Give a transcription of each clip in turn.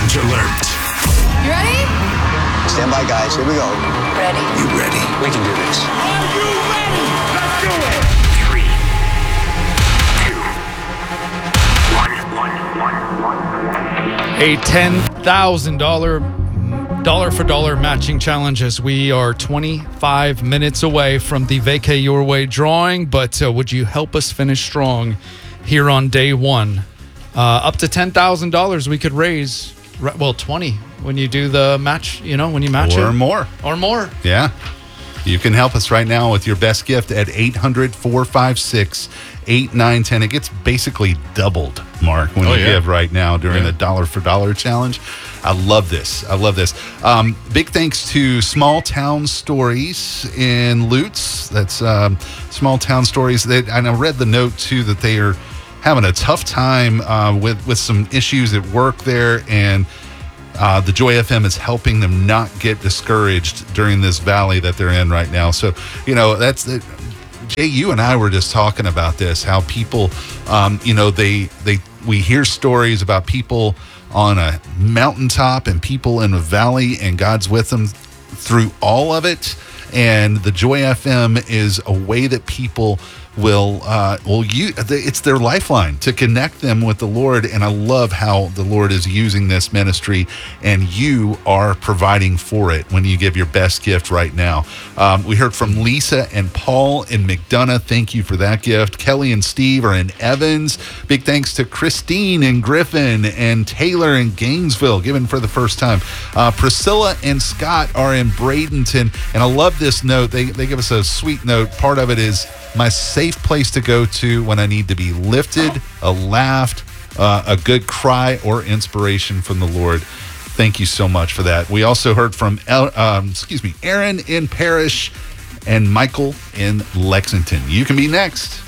Challenge alert. You ready? Stand by, guys. Here we go. Ready. You ready? We can do this. Are you ready? Let's do it. 3, 2, 1. A $10,000 dollar-for-dollar matching challenge as we are 25 minutes away from the Vacay Your Way drawing. But would you help us finish strong here on day one? Up to $10,000 we could raise. Well, 20 when you do the match, when you match it. Or more. Or more. Yeah. You can help us right now with your best gift at 800-456-8910. It gets basically doubled, Mark, when you give right now during the dollar-for-dollar challenge. I love this. Big thanks to Small Town Stories in Lutz. That's Small Town Stories. And I read the note, too, that they are having a tough time with some issues at work there, and the Joy FM is helping them not get discouraged during this valley that they're in right now. So, that's it. Jay, you and I were just talking about this, how people, we hear stories about people on a mountaintop and people in a valley, and God's with them through all of it. And the Joy FM is a way that people will it's their lifeline to connect them with the Lord. And I love how the Lord is using this ministry, and you are providing for it when you give your best gift right now. We heard from Lisa and Paul in McDonough. Thank you for that gift. Kelly and Steve are in Evans. Big thanks to Christine in Griffin and Taylor in Gainesville, given for the first time. Priscilla and Scott are in Bradenton. And I love this note. They give us a sweet note. Part of it is my safe place to go to when I need to be lifted, laughed, a good cry, or inspiration from the Lord. Thank you so much for that. We also heard from Aaron in Parrish and Michael in Lexington. You can be next.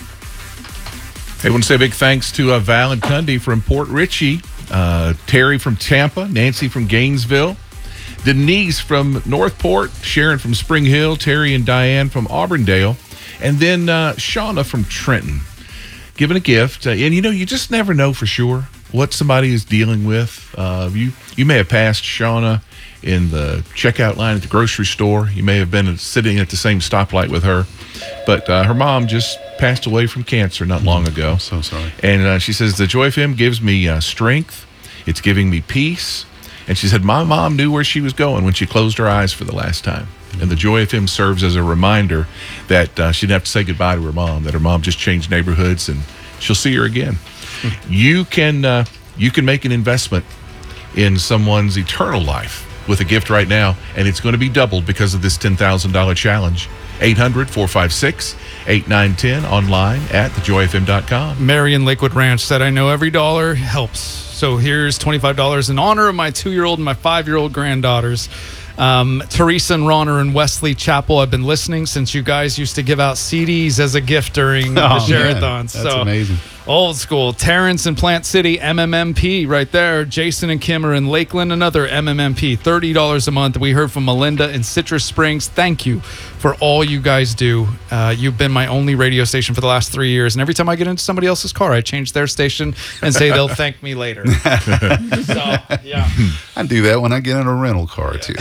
I want to say a big thanks to Val and Cundy from Port Richey, Terry from Tampa, Nancy from Gainesville, Denise from Northport, Sharon from Spring Hill, Terry and Diane from Auburndale, and then Shauna from Trenton, giving a gift. And, you just never know for sure what somebody is dealing with. You may have passed Shauna in the checkout line at the grocery store. You may have been sitting at the same stoplight with her. But her mom just passed away from cancer not long ago. I'm so sorry. And she says, the Joy FM gives me strength. It's giving me peace. And she said, my mom knew where she was going when she closed her eyes for the last time. And the Joy FM serves as a reminder that she didn't have to say goodbye to her mom, that her mom just changed neighborhoods and she'll see her again. You can make an investment in someone's eternal life with a gift right now, and it's going to be doubled because of this $10,000 challenge. 800-456-8910, online at thejoyfm.com. Mary in Lakewood Ranch said, I know every dollar helps. So here's $25 in honor of my 2-year-old and my 5-year-old granddaughters. Teresa and Ron are in Wesley Chapel. I've been listening since you guys used to give out CDs as a gift during the Share-a-thons. That's amazing. Old school. Terrence in Plant City, MMMP right there. Jason and Kim are in Lakeland, another MMMP, $30 a month. We heard from Melinda in Citrus Springs. Thank you for all you guys do. You've been my only radio station for the last 3 years, and every time I get into somebody else's car, I change their station and say they'll thank me later. I do that when I get in a rental car, too.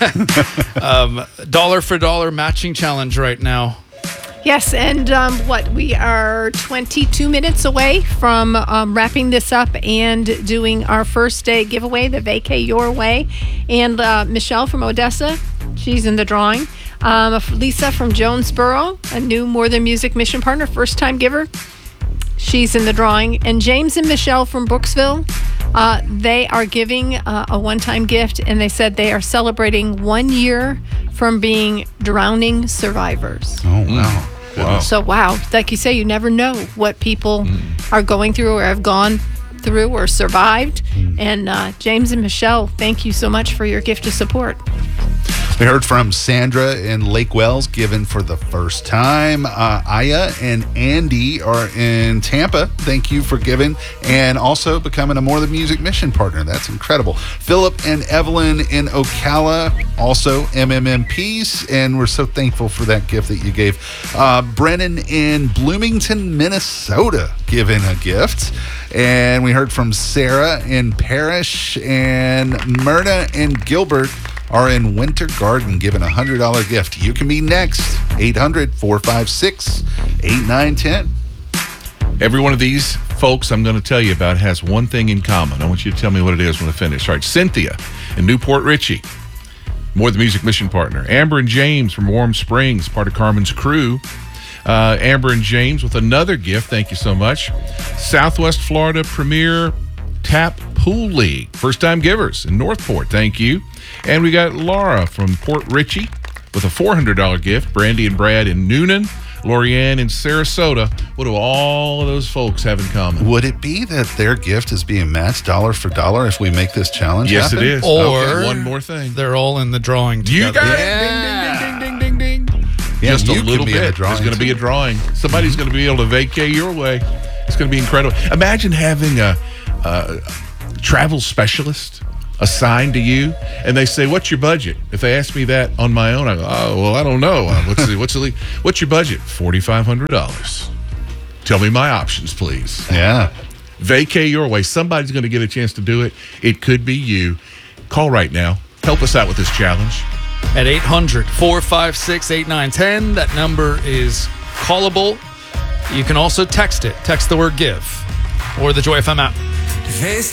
Dollar for dollar matching challenge right now. Yes, and we are 22 minutes away from wrapping this up and doing our first day giveaway, the Vacay Your Way. And Michelle from Odessa, she's in the drawing. Lisa from Jonesboro, a new More Than Music mission partner, first-time giver. She's in the drawing. And James and Michelle from Brooksville, they are giving a one-time gift, and they said they are celebrating 1 year from being drowning survivors. Oh, wow. Wow. So, like you say, you never know what people are going through or have gone through or survived. And James and Michelle, thank you so much for your gift of support. We heard from Sandra in Lake Wells, given for the first time. Aya and Andy are in Tampa. Thank you for giving and also becoming a More Than Music mission partner. That's incredible. Philip and Evelyn in Ocala, also MMMPs, and we're so thankful for that gift that you gave. Brennan in Bloomington, Minnesota. given a gift. And we heard from Sarah in Parrish, and Myrna and Gilbert are in Winter Garden, given a $100 gift. You can be next. 800-456-8910. Every one of these folks I'm going to tell you about has one thing in common. I want you to tell me what it is when I finish. All right, Cynthia in Newport Richey, More the Music mission partner. Amber and James from Warm Springs, part of Carmen's crew. Amber and James with another gift. Thank you so much. Southwest Florida Premier Tap Pool League, first-time givers in Northport. Thank you. And we got Laura from Port Richey with a $400 gift. Brandy and Brad in Noonan. Lorianne in Sarasota. What do all of those folks have in common? Would it be that their gift is being matched dollar for dollar if we make this challenge Yes, happen? it is. Or Okay, one more thing. they're all in the drawing You together. got Yeah. it. Ding, ding, ding, ding, ding, ding. Yeah, Just a you can little be in the bit. drawing, There's going to be a too. drawing. Somebody's going to be able to vacate your way. It's going to be incredible. Imagine having a travel specialist assigned to you, and they say, "What's your budget?" If they ask me that on my own, I go, "Oh, well, I don't know. What's your budget? $4,500. Tell me my options, please." Yeah. Vacay your way. Somebody's going to get a chance to do it. It could be you. Call right now. Help us out with this challenge. At 800-456-8910. That number is callable. You can also text it. Text the word GIVE or the Joy FM app.